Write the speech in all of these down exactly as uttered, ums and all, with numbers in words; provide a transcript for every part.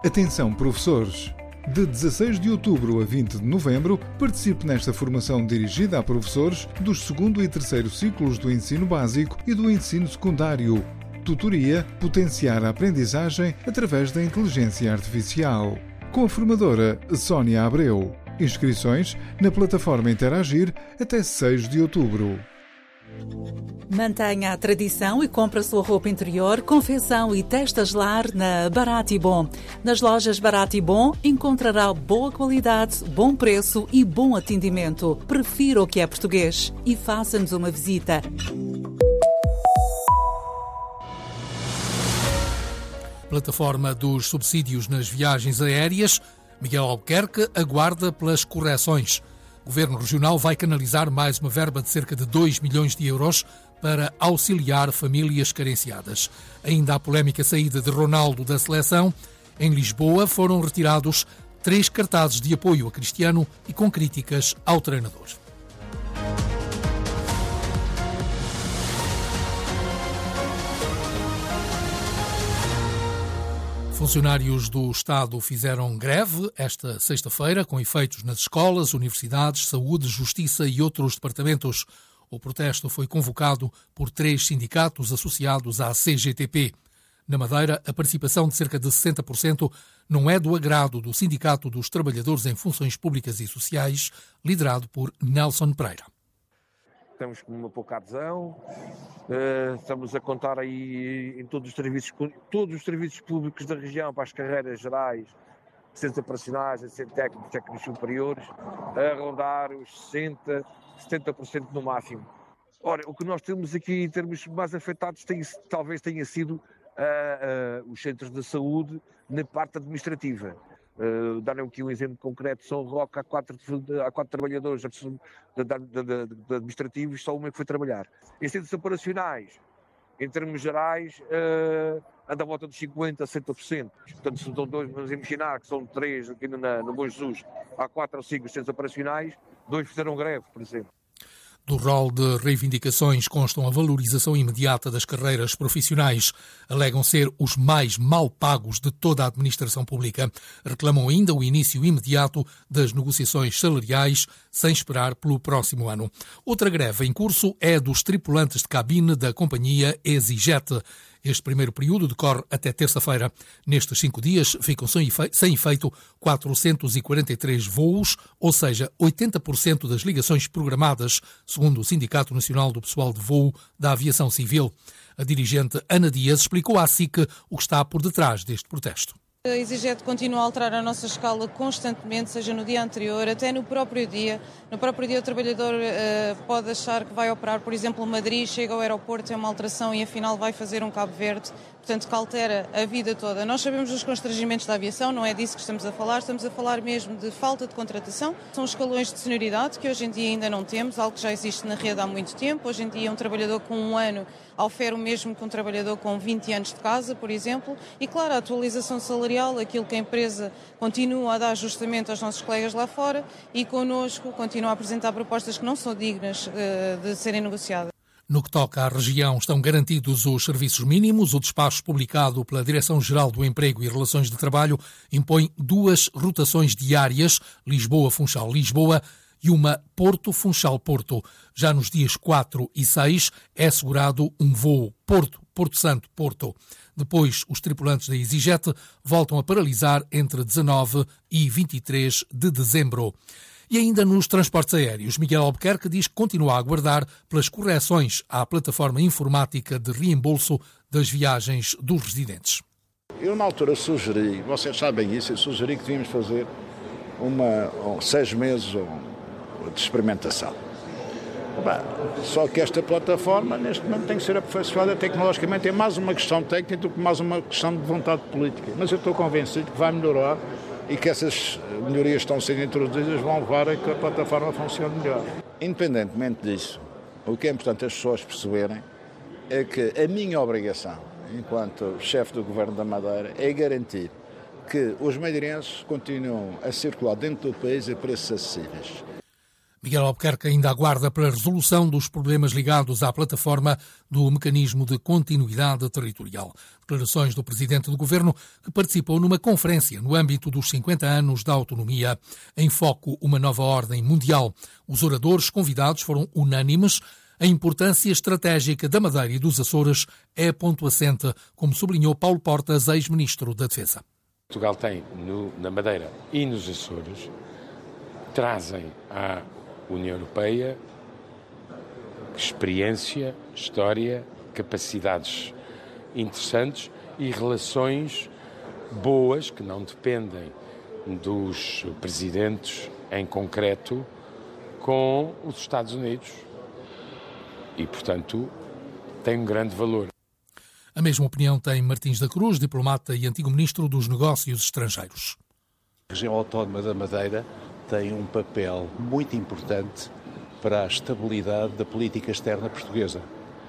Atenção, professores! De dezasseis de outubro a vinte de novembro, participe nesta formação dirigida a professores dos segundo e terceiro ciclos do ensino básico e do ensino secundário. Tutoria: potenciar a aprendizagem através da inteligência artificial. Com a formadora Sónia Abreu. Inscrições na plataforma Interagir até seis de outubro. Mantenha a tradição e compre a sua roupa interior, confecção e testas lar na Barato e Bom. Nas lojas Barato e Bom encontrará boa qualidade, bom preço e bom atendimento. Prefira o que é português e faça-nos uma visita. Plataforma dos subsídios nas viagens aéreas. Miguel Albuquerque aguarda pelas correções. O Governo Regional vai canalizar mais uma verba de cerca de dois milhões de euros para auxiliar famílias carenciadas. Ainda a polémica saída de Ronaldo da seleção. Em Lisboa foram retirados três cartazes de apoio a Cristiano e com críticas ao treinador. Funcionários do Estado fizeram greve esta sexta-feira, com efeitos nas escolas, universidades, saúde, justiça e outros departamentos. O protesto foi convocado por três sindicatos associados à C G T P. Na Madeira, a participação de cerca de sessenta por cento não é do agrado do Sindicato dos Trabalhadores em Funções Públicas e Sociais, liderado por Nelson Pereira. Estamos com uma pouca adesão, uh, estamos a contar aí em todos os serviços, todos os serviços públicos da região, para as carreiras gerais, centros operacionais, centros técnicos, técnicos superiores, a rondar os sessenta, setenta por cento no máximo. Ora, o que nós temos aqui em termos mais afetados tem, talvez tenha sido uh, uh, os centros de saúde na parte administrativa. Uh, Dar-lhe aqui um exemplo concreto: São Roque, há quatro, há quatro trabalhadores de, de, de, de administrativos, só uma que foi trabalhar. Em centros operacionais, em termos gerais, uh, anda à volta dos cinquenta, sessenta por cento. Portanto, se são dois, vamos imaginar que são três aqui na, no Bom Jesus, há quatro ou cinco centros operacionais, dois fizeram greve, por exemplo. Do rol de reivindicações constam a valorização imediata das carreiras profissionais. Alegam ser os mais mal pagos de toda a administração pública. Reclamam ainda o início imediato das negociações salariais, sem esperar pelo próximo ano. Outra greve em curso é a dos tripulantes de cabine da companhia EasyJet. Este primeiro período decorre até terça-feira. Nestes cinco dias ficam sem efeito quatrocentos e quarenta e três voos, ou seja, oitenta por cento das ligações programadas, segundo o Sindicato Nacional do Pessoal de Voo da Aviação Civil. A dirigente Ana Dias explicou à S I C o que está por detrás deste protesto. A EasyJet continua a alterar a nossa escala constantemente, seja no dia anterior, até no próprio dia. No próprio dia o trabalhador uh, pode achar que vai operar, por exemplo, Madrid, chega ao aeroporto, tem uma alteração e afinal vai fazer um Cabo Verde, portanto que altera a vida toda. Nós sabemos dos constrangimentos da aviação, não é disso que estamos a falar, estamos a falar mesmo de falta de contratação. São escalões de senioridade que hoje em dia ainda não temos, algo que já existe na rede há muito tempo. Hoje em dia um trabalhador com um ano ofere o mesmo que um trabalhador com vinte anos de casa, por exemplo, e claro, a atualização salarial, aquilo que a empresa continua a dar justamente aos nossos colegas lá fora e connosco continua a apresentar propostas que não são dignas uh, de serem negociadas. No que toca à região, estão garantidos os serviços mínimos. O despacho publicado pela Direção-Geral do Emprego e Relações de Trabalho impõe duas rotações diárias, Lisboa-Funchal-Lisboa, e uma Porto-Funchal-Porto. Já nos dias quatro e seis é assegurado um voo Porto-Porto Santo-Porto. Depois, os tripulantes da EasyJet voltam a paralisar entre dezanove e vinte e três de dezembro. E ainda nos transportes aéreos, Miguel Albuquerque diz que continua a aguardar pelas correções à plataforma informática de reembolso das viagens dos residentes. Eu, na altura, sugeri, vocês sabem isso, eu sugeri que devíamos fazer uma, ou seis meses de experimentação. Bem, só que esta plataforma, neste momento, tem que ser aperfeiçoada tecnologicamente. É mais uma questão técnica do que mais uma questão de vontade política. Mas eu estou convencido que vai melhorar e que essas melhorias que estão sendo introduzidas vão levar a que a plataforma funcione melhor. Independentemente disso, o que é importante as pessoas perceberem é que a minha obrigação, enquanto chefe do Governo da Madeira, é garantir que os madeirenses continuam a circular dentro do país a preços acessíveis. Miguel Albuquerque ainda aguarda para a resolução dos problemas ligados à plataforma do Mecanismo de Continuidade Territorial. Declarações do Presidente do Governo, que participou numa conferência no âmbito dos cinquenta anos da autonomia, em foco uma nova ordem mundial. Os oradores convidados foram unânimes. A importância estratégica da Madeira e dos Açores é ponto assente, como sublinhou Paulo Portas, ex-ministro da Defesa. Portugal tem no, na Madeira e nos Açores, trazem à União Europeia experiência, história, capacidades interessantes e relações boas que não dependem dos presidentes em concreto com os Estados Unidos e, portanto, tem um grande valor. A mesma opinião tem Martins da Cruz, diplomata e antigo ministro dos Negócios Estrangeiros. A região autónoma da Madeira tem um papel muito importante para a estabilidade da política externa portuguesa.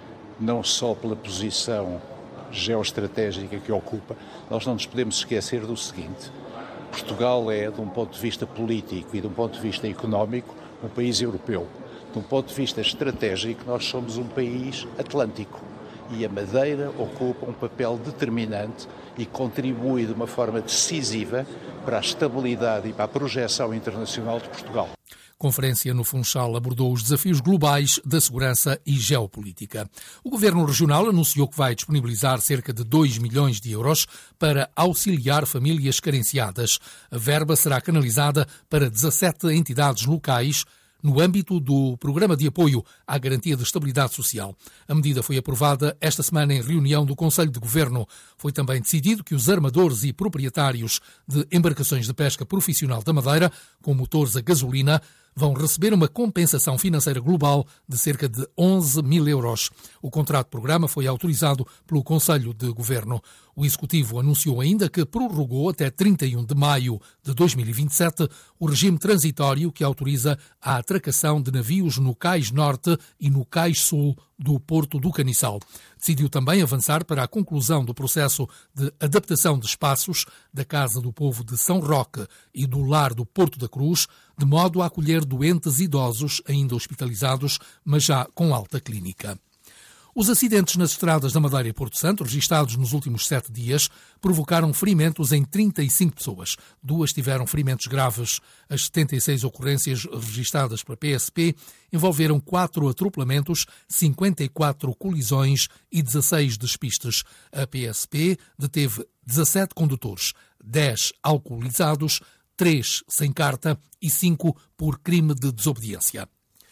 Não só pela posição geoestratégica que ocupa, nós não nos podemos esquecer do seguinte: Portugal é, de um ponto de vista político e de um ponto de vista económico, um país europeu. De um ponto de vista estratégico, nós somos um país atlântico e a Madeira ocupa um papel determinante e contribui de uma forma decisiva para a estabilidade e para a projeção internacional de Portugal. Conferência no Funchal abordou os desafios globais da segurança e geopolítica. O Governo Regional anunciou que vai disponibilizar cerca de dois milhões de euros para auxiliar famílias carenciadas. A verba será canalizada para dezassete entidades locais no âmbito do Programa de Apoio à Garantia de Estabilidade Social. A medida foi aprovada esta semana em reunião do Conselho de Governo. Foi também decidido que os armadores e proprietários de embarcações de pesca profissional da Madeira, com motores a gasolina, vão receber uma compensação financeira global de cerca de onze mil euros. O contrato de programa foi autorizado pelo Conselho de Governo. O Executivo anunciou ainda que prorrogou até trinta e um de maio de dois mil e vinte e sete o regime transitório que autoriza a atracação de navios no Cais Norte e no Cais Sul do Porto do Caniçal. Decidiu também avançar para a conclusão do processo de adaptação de espaços da Casa do Povo de São Roque e do Lar do Porto da Cruz, de modo a acolher doentes idosos ainda hospitalizados, mas já com alta clínica. Os acidentes nas estradas da Madeira e Porto Santo, registados nos últimos sete dias, provocaram ferimentos em trinta e cinco pessoas. Duas tiveram ferimentos graves. As setenta e seis ocorrências registadas pela P S P envolveram quatro atropelamentos, cinquenta e quatro colisões e dezasseis despistes. A P S P deteve dezassete condutores, dez alcoolizados, três sem carta e cinco por crime de desobediência.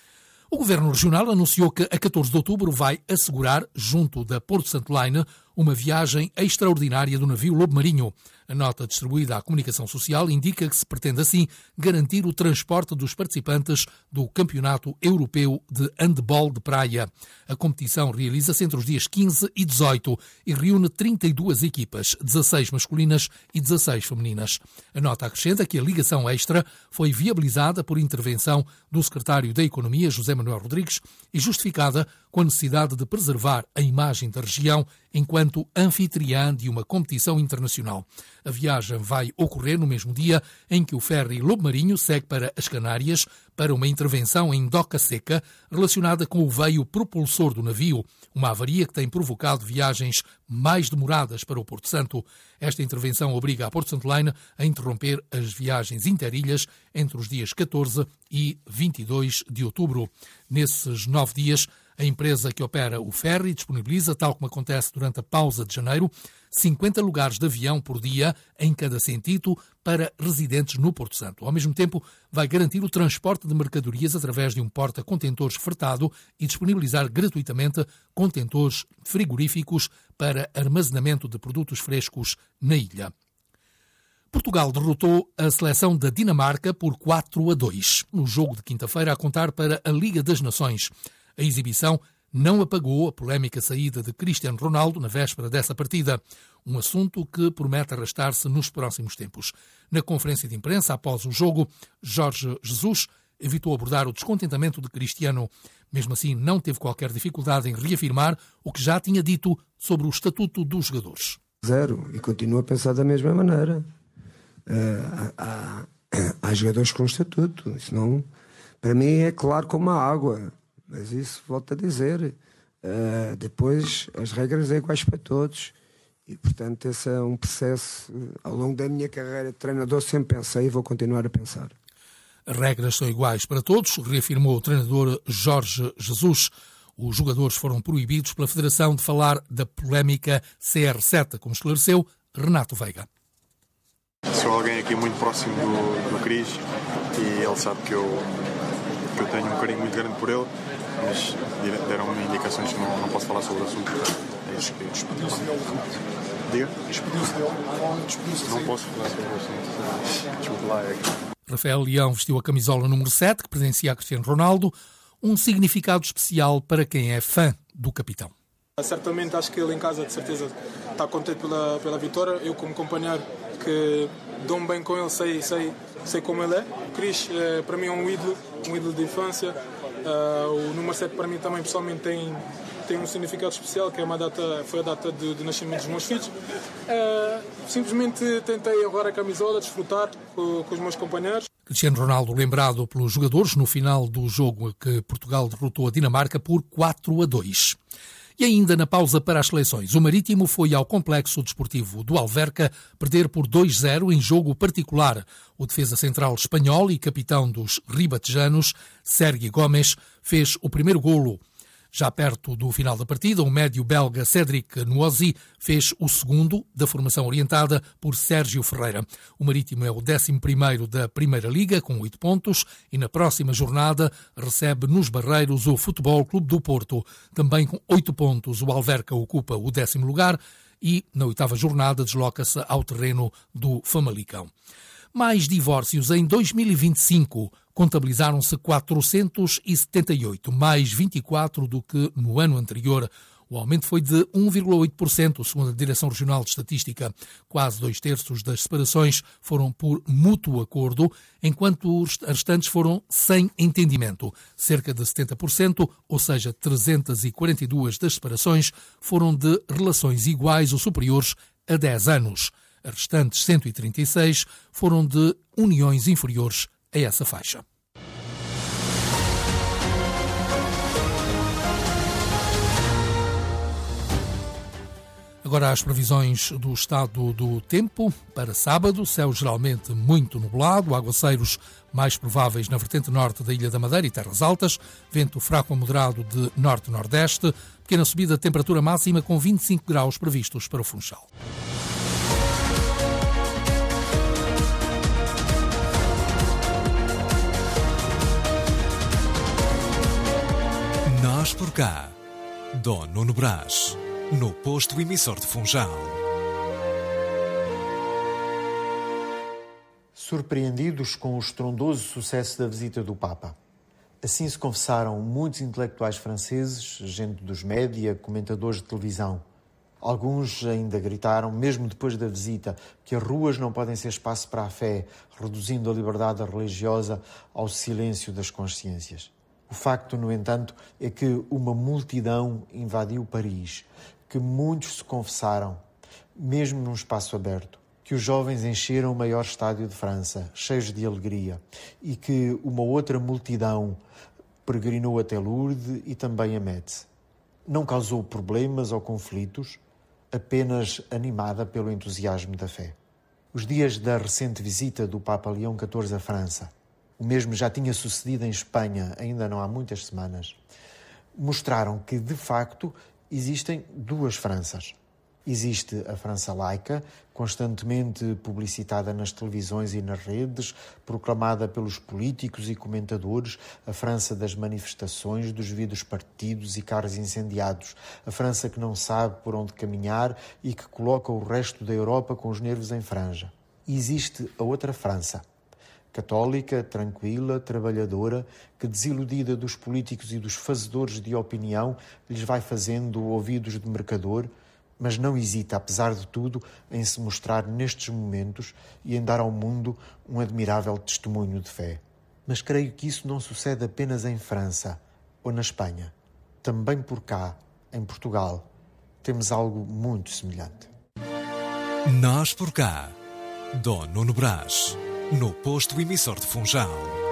O Governo Regional anunciou que a catorze de outubro vai assegurar, junto da Porto Santo Line, uma viagem extraordinária do navio Lobo Marinho. A nota distribuída à comunicação social indica que se pretende assim garantir o transporte dos participantes do Campeonato Europeu de Handball de Praia. A competição realiza-se entre os dias quinze e dezoito e reúne trinta e duas equipas, dezasseis masculinas e dezasseis femininas. A nota acrescenta que a ligação extra foi viabilizada por intervenção do secretário da Economia, José Manuel Rodrigues, e justificada com a necessidade de preservar a imagem da região enquanto anfitriã de uma competição internacional. A viagem vai ocorrer no mesmo dia em que o ferry Lobo Marinho segue para as Canárias para uma intervenção em doca seca relacionada com o veio propulsor do navio, uma avaria que tem provocado viagens mais demoradas para o Porto Santo. Esta intervenção obriga a Porto Santo Line a interromper as viagens interilhas entre os dias catorze e vinte e dois de outubro. Nesses nove dias, a empresa que opera o ferry disponibiliza, tal como acontece durante a pausa de janeiro, cinquenta lugares de avião por dia em cada sentido para residentes no Porto Santo. Ao mesmo tempo, vai garantir o transporte de mercadorias através de um porta-contentores fretado e disponibilizar gratuitamente contentores frigoríficos para armazenamento de produtos frescos na ilha. Portugal derrotou a seleção da Dinamarca por quatro a dois, no jogo de quinta-feira a contar para a Liga das Nações. A exibição não apagou a polémica saída de Cristiano Ronaldo na véspera dessa partida, um assunto que promete arrastar-se nos próximos tempos. Na conferência de imprensa, após o jogo, Jorge Jesus evitou abordar o descontentamento de Cristiano. Mesmo assim, não teve qualquer dificuldade em reafirmar o que já tinha dito sobre o estatuto dos jogadores. Zero, e continuo a pensar da mesma maneira. Uh, há, há, há jogadores com estatuto, senão para mim é claro como a água, mas isso volto a dizer, uh, depois as regras são iguais para todos e portanto esse é um processo, ao longo da minha carreira de treinador sempre pensei e vou continuar a pensar. As regras são iguais para todos, reafirmou o treinador Jorge Jesus. Os jogadores foram proibidos pela Federação de falar da polémica C R sete, como esclareceu Renato Veiga. Sou alguém aqui muito próximo do, do Cris e ele sabe que eu, que eu tenho um carinho muito grande por ele, mas deram-me indicações que não, não posso falar sobre o assunto. É isso que despediu-se dele. Diga? Despediu-se dele. Despediu-se não posso falar sobre o assunto. Desculpe lá. É... Rafael Leão vestiu a camisola número sete, que pertencia a Cristiano Ronaldo, um significado especial para quem é fã do capitão. Certamente acho que ele em casa de certeza está contente pela, pela vitória. Eu como companheiro que dou-me bem com ele, sei, sei, sei como ele é. O Cris é, para mim é um ídolo, um ídolo de infância. Uh, o número sete para mim também pessoalmente tem, tem um significado especial, que é uma data, foi a data de, de nascimento dos meus filhos. Uh, simplesmente tentei honrar a camisola, desfrutar com, com os meus companheiros. Cristiano Ronaldo lembrado pelos jogadores no final do jogo que Portugal derrotou a Dinamarca por quatro a dois. E ainda na pausa para as seleções, o Marítimo foi ao Complexo Desportivo do Alverca perder por dois a zero em jogo particular. O defesa central espanhol e capitão dos ribatejanos, Sergi Gomes, fez o primeiro golo. Já perto do final da partida, o médio belga Cédric Nuosi fez o segundo da formação orientada por Sérgio Ferreira. O Marítimo é o décimo primeiro da Primeira Liga, com oito pontos, e na próxima jornada recebe nos Barreiros o Futebol Clube do Porto. Também com oito pontos, o Alverca ocupa o décimo lugar e, na oitava jornada, desloca-se ao terreno do Famalicão. Mais divórcios em dois mil e vinte e cinco. Contabilizaram-se quatrocentos e setenta e oito, mais vinte e quatro do que no ano anterior. O aumento foi de um vírgula oito por cento, segundo a Direção Regional de Estatística. Quase dois terços das separações foram por mútuo acordo, enquanto os restantes foram sem entendimento. Cerca de setenta por cento, ou seja, trezentas e quarenta e duas das separações, foram de relações iguais ou superiores a dez anos. As restantes cento e trinta e seis foram de uniões inferiores a essa faixa. Agora as previsões do estado do tempo para sábado. Céu geralmente muito nublado, aguaceiros mais prováveis na vertente norte da Ilha da Madeira e terras altas, vento fraco a moderado de norte-nordeste, pequena subida de temperatura máxima com vinte e cinco graus previstos para o Funchal. Nós por cá, Dom Nuno Brás, no posto emissor de Funchal. Surpreendidos com o estrondoso sucesso da visita do Papa. Assim se confessaram muitos intelectuais franceses, gente dos média, comentadores de televisão. Alguns ainda gritaram, mesmo depois da visita, que as ruas não podem ser espaço para a fé, reduzindo a liberdade religiosa ao silêncio das consciências. O facto, no entanto, é que uma multidão invadiu Paris, que muitos se confessaram, mesmo num espaço aberto, que os jovens encheram o maior estádio de França, cheios de alegria, e que uma outra multidão peregrinou até Lourdes e também a Metz. Não causou problemas ou conflitos, apenas animada pelo entusiasmo da fé. Os dias da recente visita do Papa Leão catorze à França, o mesmo já tinha sucedido em Espanha, ainda não há muitas semanas, mostraram que, de facto, existem duas Franças. Existe a França laica, constantemente publicitada nas televisões e nas redes, proclamada pelos políticos e comentadores, a França das manifestações, dos vidros partidos e carros incendiados, a França que não sabe por onde caminhar e que coloca o resto da Europa com os nervos em franja. E existe a outra França, católica, tranquila, trabalhadora, que desiludida dos políticos e dos fazedores de opinião lhes vai fazendo ouvidos de mercador, mas não hesita, apesar de tudo, em se mostrar nestes momentos e em dar ao mundo um admirável testemunho de fé. Mas creio que isso não sucede apenas em França ou na Espanha. Também por cá, em Portugal, temos algo muito semelhante. Nós por cá, Dom Nuno Brás, no posto emissor de Funchal.